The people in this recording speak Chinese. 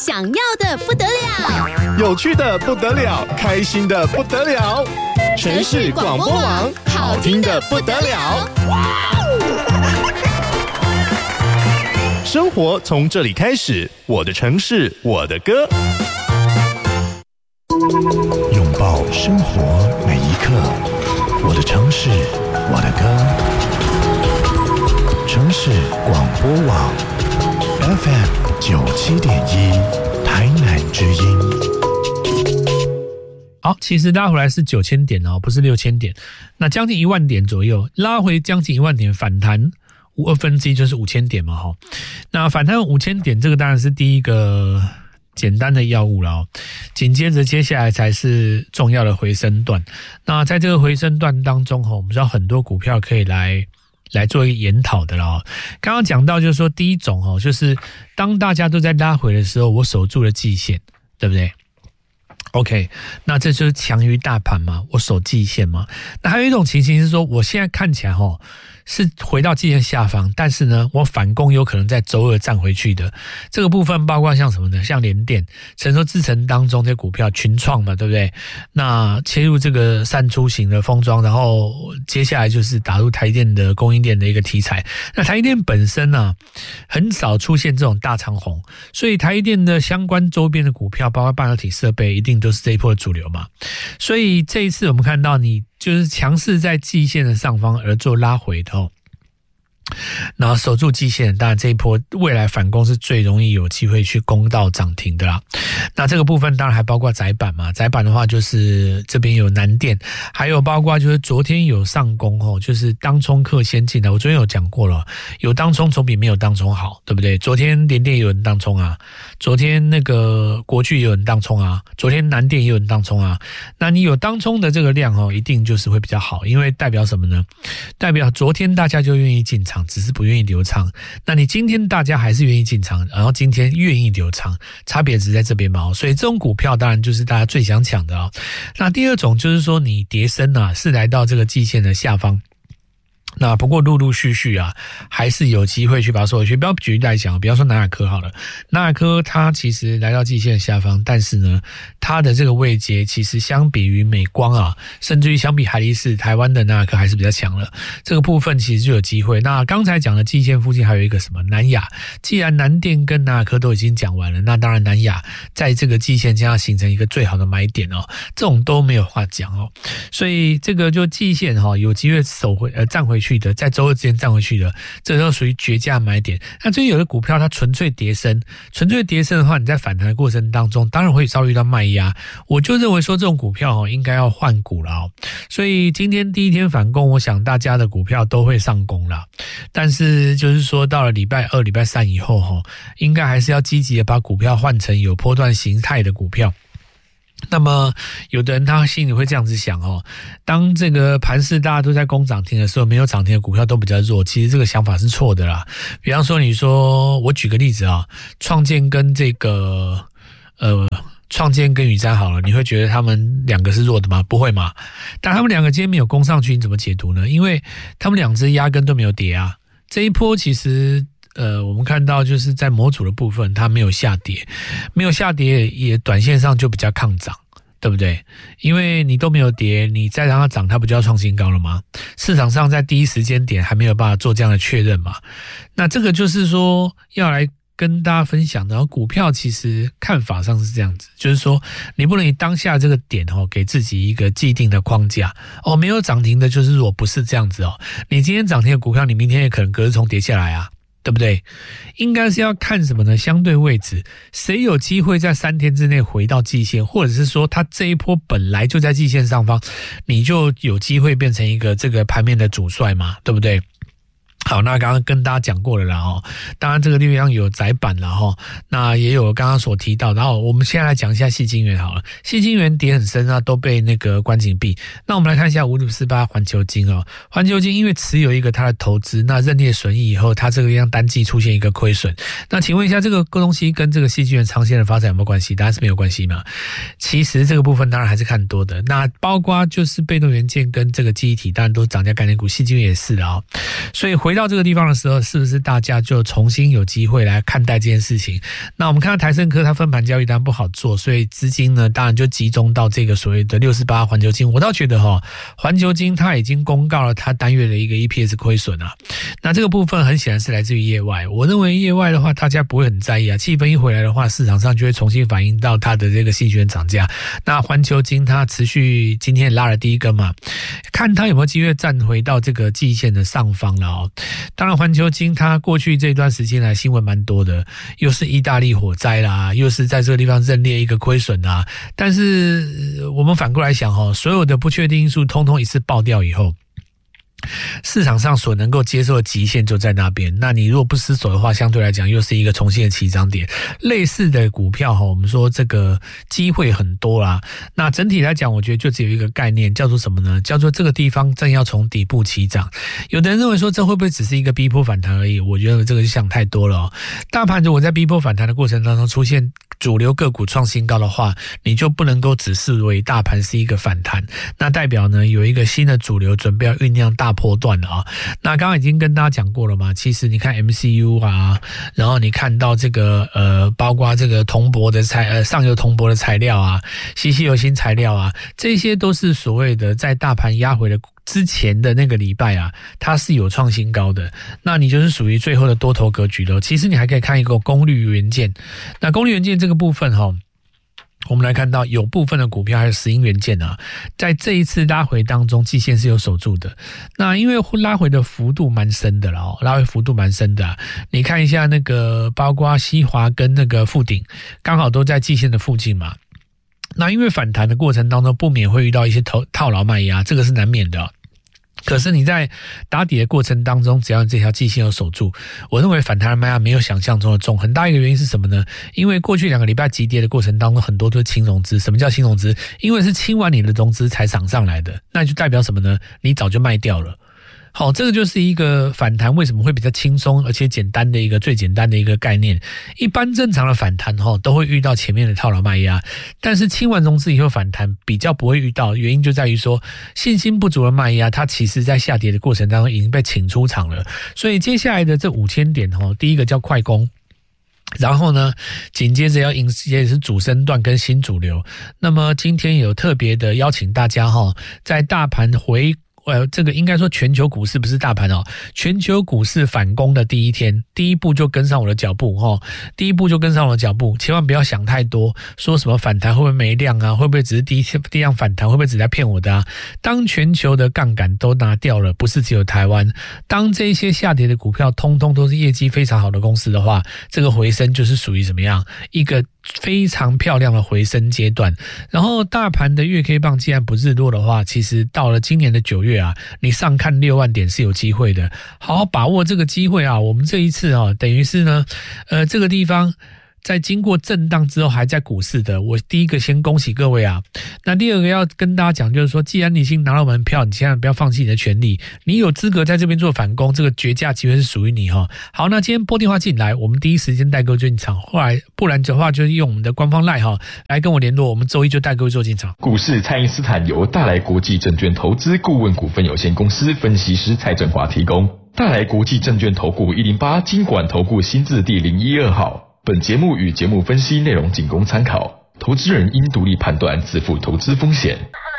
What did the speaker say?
想要的不得了， 有趣的不得了，开心的不得了。城市广播网，好听的不得了。生活从这里开始，我的城市，我的歌。拥抱生活每一刻，我的城市，我的歌。城市广播网 FM97.1，台南之音。 好，其实拉回来是9000点哦，不是6000点，那将近1万点左右，拉回将近1万点反弹，1/2就是5000点嘛哈。那反弹5000点，这个当然是第一个简单的药物了哦。紧接着接下来才是重要的回升段。那在这个回升段当中我们知道很多股票可以来做一个研讨的了哦。刚刚讲到就是说第一种哦，就是当大家都在拉回的时候，我守住了季线，对不对？OK， 那这就是强于大盘嘛，我守季线嘛。那还有一种情形是说，我现在看起来是回到季线下方，但是呢，我反攻有可能在周二站回去的。这个部分包括像什么呢？像联电、成熟制程当中的股票群创嘛，对不对？那切入这个散出型的封装，然后接下来就是打入台电的供应链的一个题材。那台电本身啊，很少出现这种大长红，所以台电的相关周边的股票，包括半导体设备，一定都是这一波的主流嘛。所以这一次我们看到你就是强势在季线的上方而做拉回的哦，然后守住季线，当然这一波未来反攻是最容易有机会去攻到涨停的啦。那这个部分当然还包括载板嘛，载板的话就是这边有南电，还有包括就是昨天有上攻哦，就是当冲客先进的，我昨天有讲过了，有当冲总比没有当冲好，对不对？昨天联电也有人当冲啊，昨天那个国巨也有人当冲啊，昨天南电也有人当冲啊。那你有当冲的这个量一定就是会比较好，因为代表什么呢？代表昨天大家就愿意进场，只是不愿意留仓。那你今天大家还是愿意进场，然后今天愿意留仓，差别只在这边嘛。所以这种股票当然就是大家最想抢的哦。那第二种就是说你跌升啊，是来到这个季线的下方。那不过陆陆续续啊，还是有机会去把它收回去。不要举例来讲，比方说南亚科好了，南亚科它其实来到季线下方，但是呢，它的这个位阶其实相比于美光啊，甚至于相比海力士，台湾的南亚科还是比较强了。这个部分其实就有机会。那刚才讲的季线附近还有一个什么南亚，既然南电跟南亚科都已经讲完了，那当然南亚在这个季线将要形成一个最好的买点哦，这种都没有话讲哦。所以这个就季线有机会站回去的，在周二之前站回去的，这都属于绝佳买点。那至于有的股票它纯粹跌升的话，你在反弹的过程当中当然会遭遇到卖压，我就认为说这种股票应该要换股了哦。所以今天第一天反攻，我想大家的股票都会上攻啦，但是就是说到了礼拜二礼拜三以后应该还是要积极的把股票换成有波段形态的股票。那么有的人他心里会这样子想当这个盘势大家都在攻涨停的时候，没有涨停的股票都比较弱，其实这个想法是错的啦。比方说你说我举个例子啊，创建跟这个创建跟宇瞻好了，你会觉得他们两个是弱的吗？不会嘛。但他们两个今天没有攻上去，你怎么解读呢？因为他们两只压根都没有跌啊。这一波其实我们看到就是在模组的部分它没有下跌，也短线上就比较抗涨，对不对？因为你都没有跌，你再让它涨，它不就要创新高了吗？市场上在第一时间点还没有办法做这样的确认嘛。那这个就是说要来跟大家分享的。然后股票其实看法上是这样子，就是说你不能以当下这个点给自己一个既定的框架没有涨停的就是弱，不是这样子你今天涨停的股票，你明天也可能隔日冲跌下来啊，对不对？应该是要看什么呢？相对位置，谁有机会在3天之内回到季线，或者是说它这一波本来就在季线上方，你就有机会变成一个这个盘面的主帅嘛，对不对？好，那刚刚跟大家讲过了啦当然这个地方有载板啦那也有刚刚所提到，然后我们现在来讲一下矽晶圆好了。矽晶圆跌很深啊，都被那个关紧闭。那我们来看一下5548环球晶环球晶因为持有一个它的投资，那认列损益以后，它这个样单季出现一个亏损。那请问一下，这个东西跟这个矽晶圆长线的发展有没有关系？当然是没有关系嘛。其实这个部分当然还是看多的，那包括就是被动元件跟这个记忆体，当然都是涨价概念股，矽晶圆也是的所以回回到这个地方的时候，是不是大家就重新有机会来看待这件事情？那我们看到台盛科它分盘交易当然不好做，所以资金呢当然就集中到这个所谓的648环球晶。我倒觉得环球晶它已经公告了它单月的一个 EPS 亏损啊，那这个部分很显然是来自于业外。我认为业外的话大家不会很在意啊，气氛一回来的话，市场上就会重新反映到它的这个细券涨价。那环球晶它持续今天也拉了第一根嘛，看它有没有机会站回到这个季线的上方了哦。当然环球晶它过去这段时间来新闻蛮多的，又是意大利火灾啦，又是在这个地方认列一个亏损啦，但是我们反过来想所有的不确定因素通通一次爆掉以后，市场上所能够接受的极限就在那边，那你如果不失手的话，相对来讲又是一个重新的起涨点。类似的股票我们说这个机会很多啦。那整体来讲，我觉得就只有一个概念，叫做什么呢？叫做这个地方正要从底部起涨。有的人认为说这会不会只是一个逼迫反弹而已？我觉得这个就想太多了大盘如果在逼迫反弹的过程当中出现主流个股创新高的话，你就不能够只视为大盘是一个反弹，那代表呢有一个新的主流准备要酝酿大波段了那刚刚已经跟大家讲过了嘛，其实你看 MCU 啊，然后你看到这个包括这个铜箔的上游铜箔的材料啊，稀有新材料啊，这些都是所谓的在大盘压回的之前的那个礼拜啊，它是有创新高的，那你就是属于最后的多头格局了。其实你还可以看一个功率元件，那功率元件这个部分我们来看到有部分的股票还有石英元件啊，在这一次拉回当中季线是有守住的。那因为拉回的幅度蛮深的了拉回幅度蛮深的你看一下那个包括西华跟那个富鼎刚好都在季线的附近嘛。那因为反弹的过程当中不免会遇到一些套牢卖压，这个是难免的可是你在打底的过程当中，只要这条季线有守住，我认为反弹的卖压没有想象中的重。很大一个原因是什么呢？因为过去2个礼拜急跌的过程当中，很多都是轻融资。什么叫轻融资？因为是清完你的融资才涨上来的，那就代表什么呢？你早就卖掉了。好，这个就是一个反弹为什么会比较轻松而且简单的一个最简单的一个概念。一般正常的反弹都会遇到前面的套牢卖压，但是清完融资以后反弹比较不会遇到，原因就在于说信心不足的卖压，它其实在下跌的过程当中已经被请出场了。所以接下来的这5000点第一个叫快攻，然后呢紧接着要迎接是主升段跟新主流。那么今天有特别的邀请大家在大盘这个应该说全球股市不是大盘全球股市反攻的第一天，第一步就跟上我的脚步第一步就跟上我的脚步，千万不要想太多，说什么反弹会不会没量啊，会不会只是第一样反弹，会不会只在骗我的啊？当全球的杠杆都拿掉了，不是只有台湾，当这些下跌的股票通通都是业绩非常好的公司的话，这个回升就是属于怎么样一个非常漂亮的回升阶段。然后大盘的月 K 棒既然不日落的话，其实到了今年的9月你上看6万点是有机会的，好好把握这个机会我们这一次等于是呢这个地方在经过震荡之后还在股市的，我第一个先恭喜各位那第二个要跟大家讲就是说，既然你已经拿到门票，你千万不要放弃你的权利，你有资格在这边做反攻，这个绝佳机会是属于你好，那今天拨电话进来，我们第一时间带各位做进场，后来不然的话就是用我们的官方 LINE 来跟我联络，我们周一就带各位做进场。 股市蔡因斯坦由大来国际证券投资顾问股份有限公司分析师蔡振华提供。大来国际证券投顾108金管投顾新字第012号。本节目与节目分析内容仅供参考，投资人应独立判断，自负投资风险。